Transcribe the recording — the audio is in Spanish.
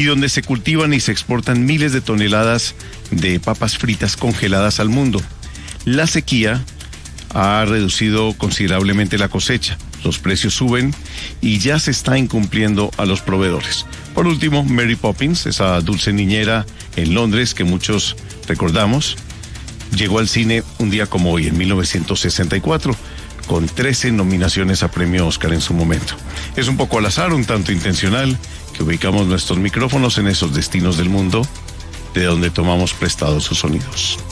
y donde se cultivan y se exportan miles de toneladas de papas fritas congeladas al mundo. La sequía ha reducido considerablemente la cosecha, los precios suben y ya se está incumpliendo a los proveedores. Por último, Mary Poppins, esa dulce niñera en Londres que muchos recordamos, llegó al cine un día como hoy, en 1964, con 13 nominaciones a premio Oscar en su momento. Es un poco al azar, un tanto intencional, que ubicamos nuestros micrófonos en esos destinos del mundo de donde tomamos prestados sus sonidos.